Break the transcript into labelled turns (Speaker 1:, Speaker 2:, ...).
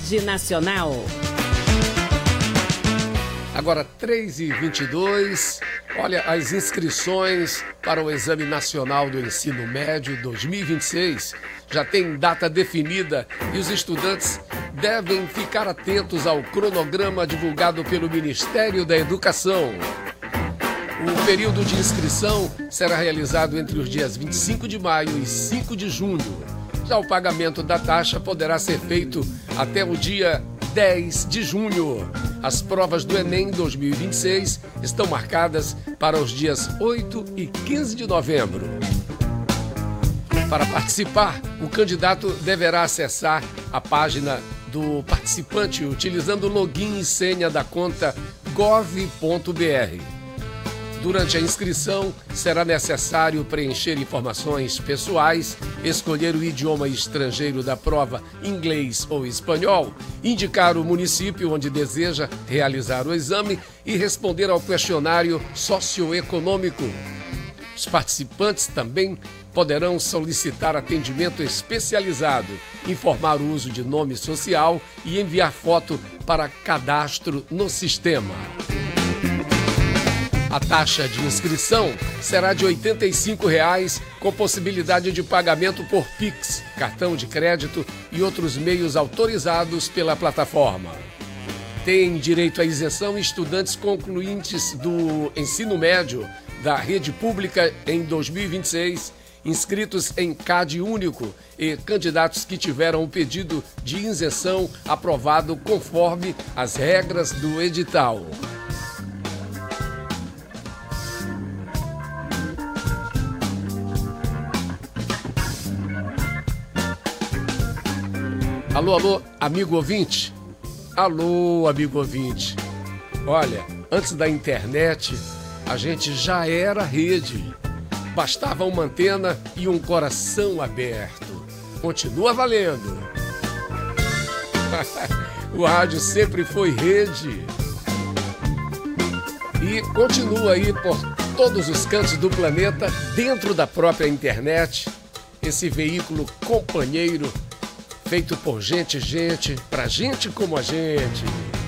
Speaker 1: Rede Nacional.
Speaker 2: Agora 3h22, olha, as inscrições para o Exame Nacional do Ensino Médio 2026 já tem data definida e os estudantes devem ficar atentos ao cronograma divulgado pelo Ministério da Educação. O período de inscrição será realizado entre os dias 25 de maio e 5 de junho. Já o pagamento da taxa poderá ser feito até o dia 10 de junho. As provas do Enem 2026 estão marcadas para os dias 8 e 15 de novembro. Para participar, o candidato deverá acessar a página do participante utilizando o login e senha da conta gov.br. Durante a inscrição, será necessário preencher informações pessoais, escolher o idioma estrangeiro da prova, inglês ou espanhol, indicar o município onde deseja realizar o exame e responder ao questionário socioeconômico. Os participantes também poderão solicitar atendimento especializado, informar o uso de nome social e enviar foto para cadastro no sistema. A taxa de inscrição será de R$ 85,00, com possibilidade de pagamento por Pix, cartão de crédito e outros meios autorizados pela plataforma. Têm direito à isenção estudantes concluintes do ensino médio da rede pública em 2026, inscritos em CAD único e candidatos que tiveram o pedido de isenção aprovado conforme as regras do edital. Alô, amigo ouvinte? Alô, amigo ouvinte. Olha, antes da internet, a gente já era rede. Bastava uma antena e um coração aberto. Continua valendo. O rádio sempre foi rede. E continua aí por todos os cantos do planeta, dentro da própria internet, esse veículo companheiro feito por gente, pra gente como a gente.